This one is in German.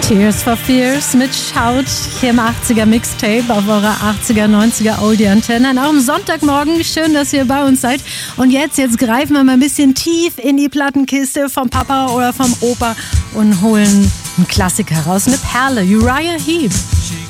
Tears for Fears mit Shout hier im 80er Mixtape auf eurer 80er, 90er Oldie-Antenne. An eurem Sonntagmorgen, schön, dass ihr bei uns seid. Und jetzt greifen wir mal ein bisschen tief in die Plattenkiste vom Papa oder vom Opa und holen einen Klassiker raus, eine Perle, Uriah Heep.